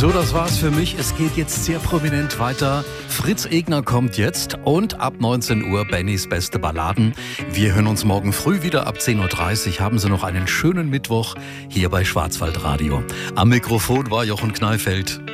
So, das war's für mich. Es geht jetzt sehr prominent weiter. Fritz Egner kommt jetzt und ab 19 Uhr Bennys beste Balladen. Wir hören uns morgen früh wieder ab 10.30 Uhr. Haben Sie noch einen schönen Mittwoch hier bei Schwarzwaldradio. Am Mikrofon war Jochen Kneifeld.